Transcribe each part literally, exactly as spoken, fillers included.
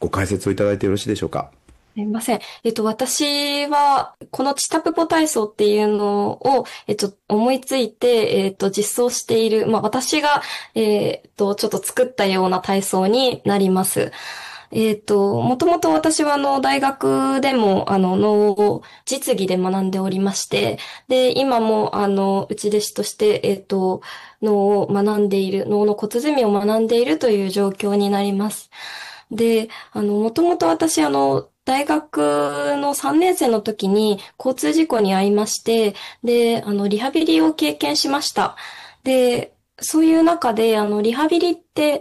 ご解説をいただいてよろしいでしょうか？ すみません。えっと、私は、このチタプポ体操っていうのを、えっと、思いついて、えっと、実装している、まあ、私が、えっと、ちょっと作ったような体操になります。えっと、もともと私は、あの、大学でも、あの、脳を実技で学んでおりまして、で、今も、あの、内弟子として、えっと、脳を学んでいる、脳の骨積みを学んでいるという状況になります。で、あの、もともと私、あの、大学のさんねん生の時に交通事故に遭いまして、で、あの、リハビリを経験しました。で、そういう中で、あの、リハビリって、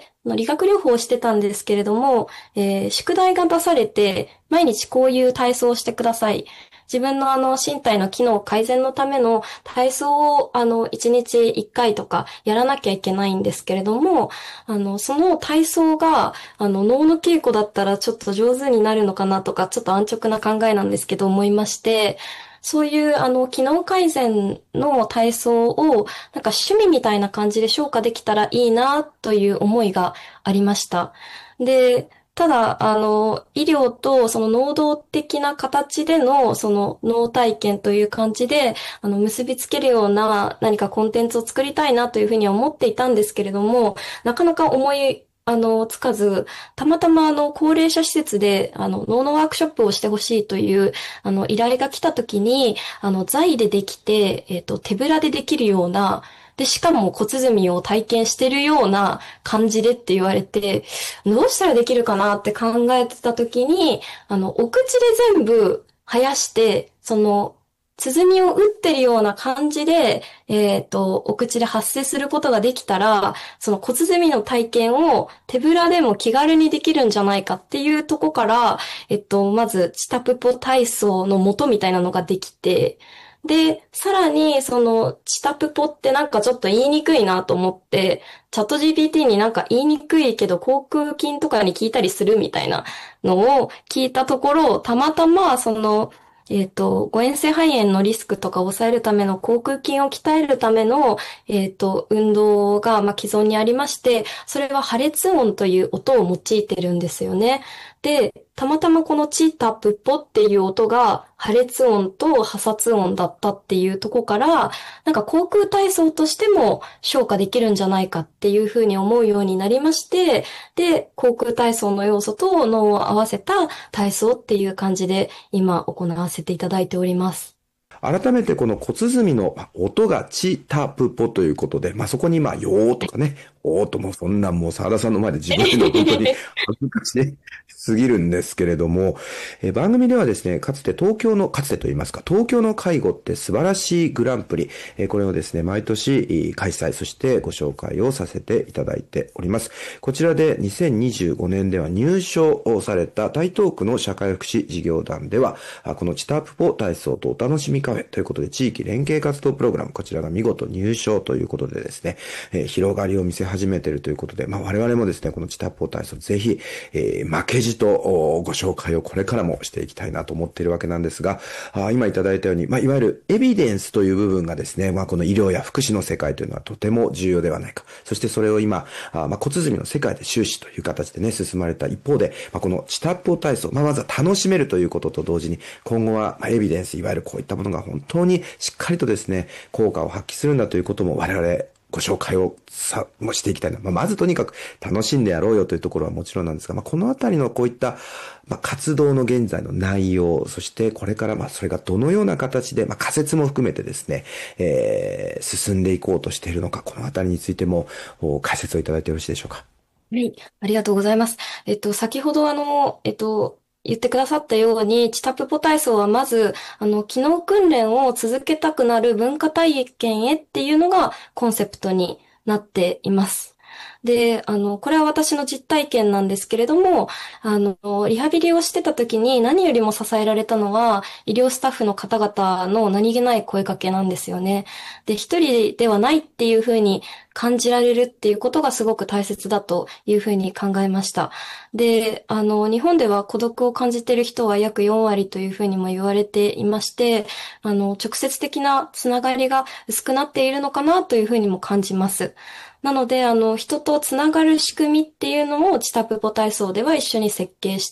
あの理学療法をしてたんですけれども、えー宿題が出されて、毎日こういう体操をしてください。自分のあの身体の機能改善のための体操をあのいちにちいっかいとかやらなきゃいけないんですけれども、あのその体操があの脳の稽古だったらちょっと上手になるのかなとか、ちょっと安直な考えなんですけど思いまして、そういうあの機能改善の体操をなんか趣味みたいな感じで消化できたらいいなという思いがありました。で、ただ、あの、医療とその能動的な形でのその脳体験という感じで、あの、結びつけるような何かコンテンツを作りたいなというふうには思っていたんですけれども、なかなか思い、あの、つかず、たまたまあの、高齢者施設で、あの、脳のワークショップをしてほしいという、あの、依頼が来た時に、あの、材でできて、えっと、手ぶらでできるような、で、しかも骨積みを体験してるような感じでって言われて、どうしたらできるかなって考えてた時に、あの、お口で全部生やして、その、鼓を打ってるような感じで、えっと、お口で発声することができたら、その骨積みの体験を手ぶらでも気軽にできるんじゃないかっていうとこから、えっと、まず、チタプポ体操の元みたいなのができて、で、さらに、その、チタプポってなんかちょっと言いにくいなと思って、チャット ジーピーティー になんか言いにくいけど、航空筋とかに聞いたりするみたいなのを聞いたところ、たまたま、その、えっと、誤嚥性肺炎のリスクとかを抑えるための航空筋を鍛えるための、えっと、運動が、まあ、既存にありまして、それは破裂音という音を用いてるんですよね。で、たまたまこのチータプッポっていう音が破裂音と破殺音だったっていうとこから、なんか航空体操としても消化できるんじゃないかっていうふうに思うようになりまして、で、航空体操の要素と脳を合わせた体操っていう感じで今行わせていただいております。 改めてこの骨積みの音がチタプポということで、まあ、そこにまあ、よーとかね、おーともそんなんもう沢田さんの前で自分で言うの本当に恥ずかしいすぎるんですけれども、えー番組ではですね、かつて東京の、かつてと言いますか、東京の介護って素晴らしいグランプリ、えーこれをですね、毎年えー開催、そしてご紹介をさせていただいております。こちらでにせんにじゅうごねんでは入賞をされた台東区の社会福祉事業団では、あこのチタプポ体操とお楽しみカフェということで地域連携活動プログラム、こちらが見事入賞ということでですね、えー広がりを見せ始めているということで、まあ、我々もですね、このチタポ体操ぜひ、えー負けじとおご紹介をこれからもしていきたいなと思っているわけなんですが、あ今いただいたように、まあ、いわゆるエビデンスという部分がですね、まあ、この医療や福祉の世界というのはとても重要ではないか。そしてそれを今、あまあ、骨積みの世界で終始という形でね、進まれた一方で、まあ、このチタポ体操、まあ、まずは楽しめるということと同時に、今後は、まあ、エビデンス、いわゆるこういったものが本当にしっかりとですね、効果を発揮するんだということも我々、ご紹介をさ、もしていきたいな。まあ、まずとにかく楽しんでやろうよというところはもちろんなんですが、まあ、このあたりのこういった、まあ、活動の現在の内容、そしてこれからまあそれがどのような形で、まあ、仮説も含めてですね、えー、進んでいこうとしているのか、このあたりについてもお解説をいただいてよろしいでしょうか。 はい、ありがとうございます。えっと、先ほどあの、えっと、言ってくださったように、チタプポ体操はまず、あの、機能訓練を続けたくなる文化体験へっていうのがコンセプトになっています。で、あの、これは私の実体験なんですけれども、あの、リハビリをしてた時に何よりも支えられたのは、医療スタッフの方々の何気ない声かけなんですよね。で、一人ではないっていうふうに感じられるっていうことがすごく大切だというふうに考えました。で、あの、日本では孤独を感じている人は約よん割というふうにも言われていまして、あの、直接的なつながりが薄くなっているのかなというふうにも感じます。なので、あの、人とつながる仕組みっていうのをチタプポ体操では一緒に設計し